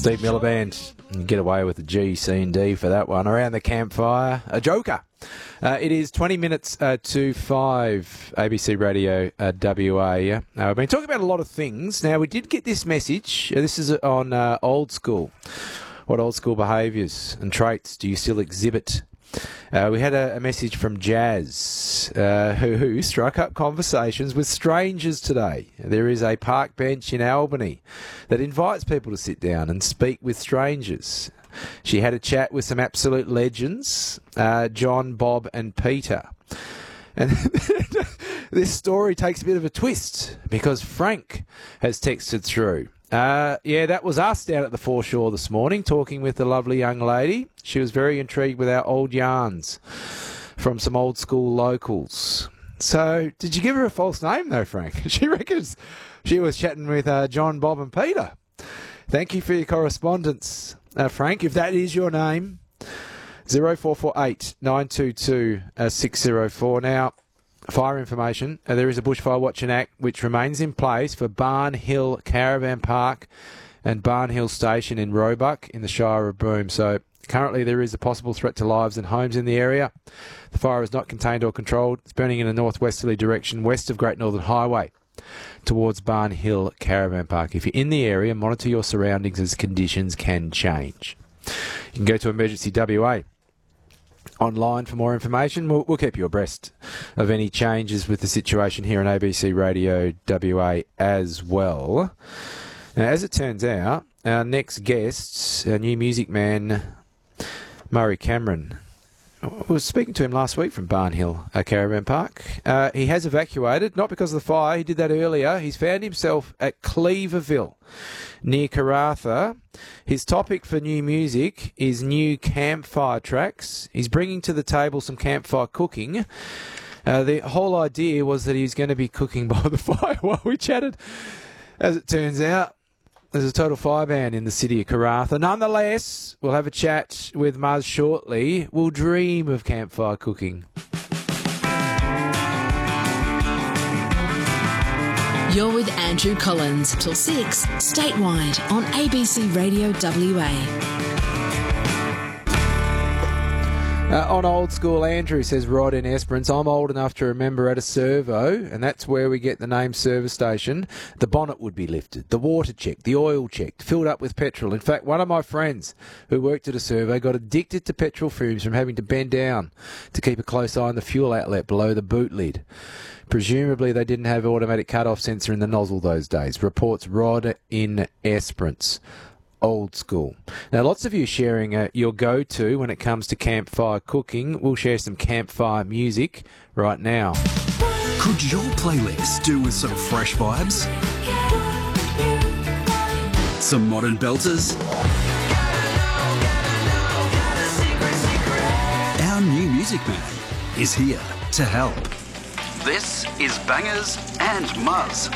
Steve Miller Band. You get away with the G, C and D for that one. Around the campfire, a joker. It is 20 minutes to 5, ABC Radio WA. We've been talking about a lot of things. Now, we did get this message. This is on old school. What old school behaviours and traits do you still exhibit? We had a message from Jazz, who struck up conversations with strangers today. There is a park bench in Albany that invites people to sit down and speak with strangers. She had a chat with some absolute legends, John, Bob and Peter. And this story takes a bit of a twist because Frank has texted through. That was us down at the foreshore this morning talking with the lovely young lady. She was very intrigued with our old yarns from some old school locals. So, did you give her a false name though, Frank? She reckons she was chatting with John, Bob and Peter. Thank you for your correspondence, Frank. If that is your name, 0448 922 604. Now, fire information. There is a Bushfire Watching Act which remains in place for Barn Hill Caravan Park and Barn Hill Station in Roebuck in the Shire of Broome. So currently there is a possible threat to lives and homes in the area. The fire is not contained or controlled. It's burning in a northwesterly direction west of Great Northern Highway towards Barn Hill Caravan Park. If you're in the area, monitor your surroundings as conditions can change. You can go to Emergency WA online for more information. We'll keep you abreast of any changes with the situation here on ABC Radio WA as well. Now, as it turns out, our next guest, our new music man, Murray Cameron, I was speaking to him last week from Barn Hill Caravan Park. He has evacuated, not because of the fire. He did that earlier. He's found himself at Cleaverville, near Karratha. His topic for new music is new campfire tracks. He's bringing to the table some campfire cooking. The whole idea was that he was going to be cooking by the fire while we chatted. As it turns out, there's a total fire ban in the city of Karratha. Nonetheless, we'll have a chat with Muzz shortly. We'll dream of campfire cooking. You're with Andrew Collins till 6, statewide on ABC Radio WA. On Old School, Andrew says, Rod in Esperance, I'm old enough to remember at a servo, and that's where we get the name service station, the bonnet would be lifted, the water checked, the oil checked, filled up with petrol. In fact, one of my friends who worked at a servo got addicted to petrol fumes from having to bend down to keep a close eye on the fuel outlet below the boot lid. Presumably they didn't have automatic cut-off sensor in the nozzle those days. Reports Rod in Esperance. Old School. Now, lots of you sharing your go-to when it comes to campfire cooking. We'll share some campfire music right now. Could your playlist do with some fresh vibes? Some modern belters? Our new music man is here to help. This is Bangers and Muzz.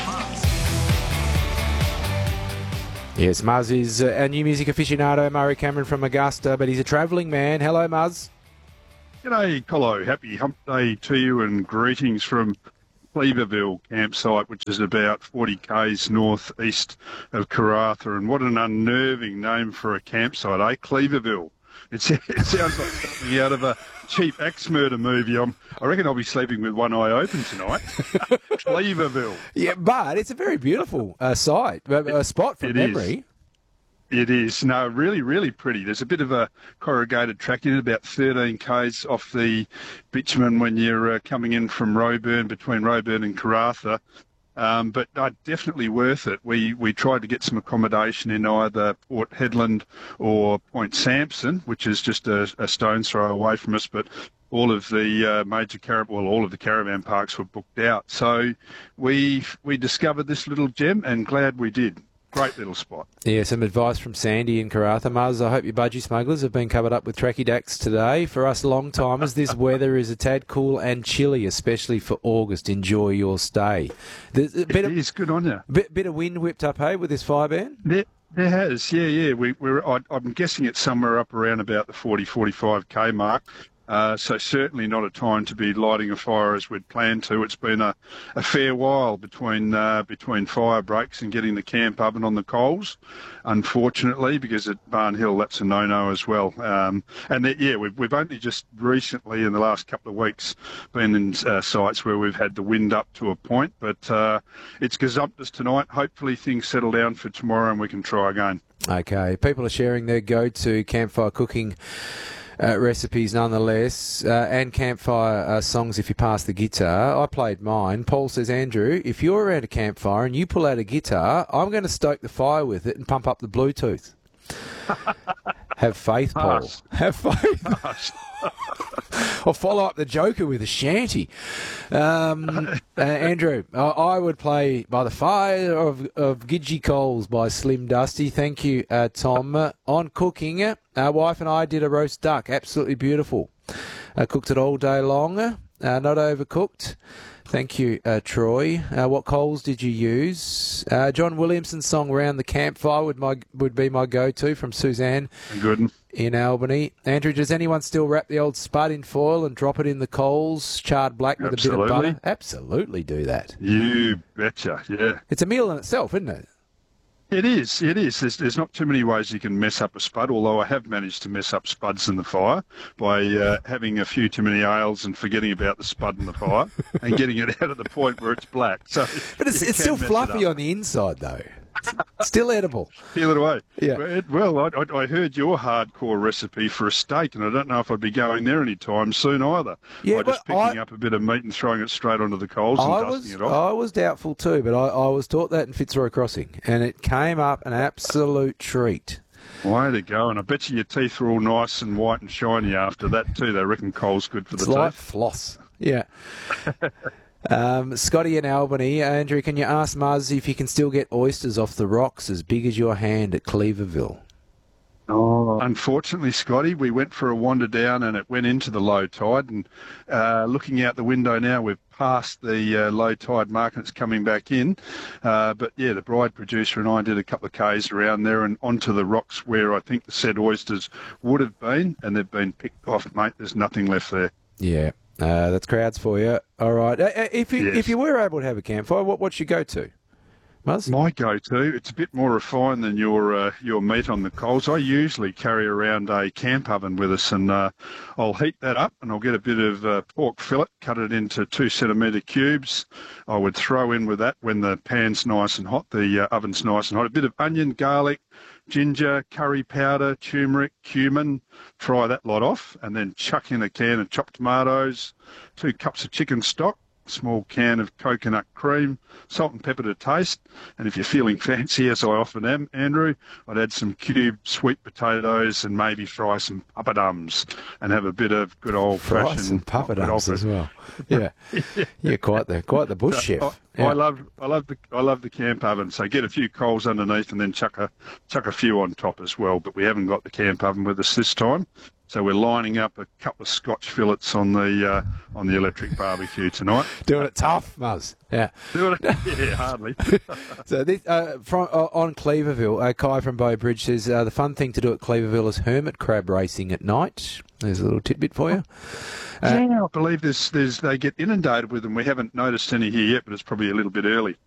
Yes, Muzz is our new music aficionado, Murray Cameron from Augusta, but he's a travelling man. Hello, Muzz. G'day, Colo. Happy Hump Day to you and greetings from Cleaverville campsite, which is about 40 k's northeast of Karratha. And what an unnerving name for a campsite, eh? Cleaverville. It sounds like something out of a cheap axe murder movie. I reckon I'll be sleeping with one eye open tonight. Cleaverville. Yeah, but it's a very beautiful spot from memory. It is. No, really, really pretty. There's a bit of a corrugated track in it, about 13 k's off the bitumen when you're coming in from Roeburn, between Roeburn and Karratha. But definitely worth it. We tried to get some accommodation in either Port Hedland or Point Sampson, which is just a stone's throw away from us, but all of the all of the caravan parks were booked out. So we discovered this little gem, and glad we did. Great little spot. Yeah, some advice from Sandy in Karratha. Muzz, I hope your budgie smugglers have been covered up with tracky dacks today. For us long-timers, this weather is a tad cool and chilly, especially for August. Enjoy your stay. There's a bit it is good on you. Bit of wind whipped up, hey, with this fire ban? There has, yeah. I'm guessing it's somewhere up around about the 40, 45k mark. So certainly not a time to be lighting a fire as we'd planned to. It's been a fair while between fire breaks and getting the camp oven on the coals, unfortunately, because at Barn Hill that's a no-no as well. We've only just recently in the last couple of weeks been in sites where we've had the wind up to a point, but it's gazumped us tonight. Hopefully things settle down for tomorrow and we can try again. Okay, people are sharing their go-to campfire cooking recipes nonetheless, and campfire songs if you pass the guitar. I played mine. Paul says, Andrew, if you're around a campfire and you pull out a guitar, I'm going to stoke the fire with it and pump up the Bluetooth. Have faith, Paul. Have faith. Or follow up the Joker with a shanty. Andrew, I would play By the Fire of Gidgee Coals by Slim Dusty. Thank you, Tom. On cooking, our wife and I did a roast duck. Absolutely beautiful. Cooked it all day long. Not overcooked. Thank you, Troy. What coals did you use? John Williamson's song Round the Campfire would be my go-to from Suzanne Good. in Albany. Andrew, does anyone still wrap the old spud in foil and drop it in the coals, charred black with a bit of butter? Absolutely do that. You betcha, yeah. It's a meal in itself, isn't it? It is. There's not too many ways you can mess up a spud, although I have managed to mess up spuds in the fire by having a few too many ales and forgetting about the spud in the fire and getting it out at the point where it's black. So, but it's still fluffy on the inside, though. Still edible. Peel it away. Yeah. Well, I heard your hardcore recipe for a steak, and I don't know if I'd be going there anytime soon either. Yeah, by just picking up a bit of meat and throwing it straight onto the coals and dusting it off. I was doubtful too, but I was taught that in Fitzroy Crossing, and it came up an absolute treat. Way to go, and I bet you your teeth were all nice and white and shiny after that too. They reckon coal's good for the teeth. It's like floss. Yeah. Scotty in Albany. Andrew, can you ask Muzz if you can still get oysters off the rocks as big as your hand at Cleaverville? Oh, unfortunately, Scotty, we went for a wander down and it went into the low tide. And looking out the window now, we've passed the low tide mark and it's coming back in. But yeah, the bride producer and I did a couple of Ks around there and onto the rocks where I think the said oysters would have been, and they've been picked off, mate. There's nothing left there. Yeah. That's crowds for you. All right. If you were able to have a campfire, what's your go-to, Muzz? My go-to, it's a bit more refined than your meat on the coals. I usually carry around a camp oven with us, and I'll heat that up, and I'll get a bit of pork fillet, cut it into 2-centimetre cubes. I would throw in with that when the pan's nice and hot, the oven's nice and hot, a bit of onion, garlic, ginger, curry powder, turmeric, cumin, fry that lot off, and then chuck in a can of chopped tomatoes, 2 cups of chicken stock, small can of coconut cream, salt and pepper to taste, and if you're feeling fancy, as I often am, Andrew, I'd add some cubed sweet potatoes and maybe fry some papadums and have a bit of good old-fashioned... Fry some papadums as well. Yeah, you're quite the bush chef. I love the camp oven. So get a few coals underneath and then chuck a few on top as well. But we haven't got the camp oven with us this time, so we're lining up a couple of Scotch fillets on the electric barbecue tonight. Doing it tough, Muzz. Yeah. Doing it, yeah, hardly. So this on Cleaverville, Kai from Bow Bridge says the fun thing to do at Cleaverville is hermit crab racing at night. There's a little tidbit for you. Yeah, I believe they get inundated with them. We haven't noticed any here yet, but it's probably a little bit early.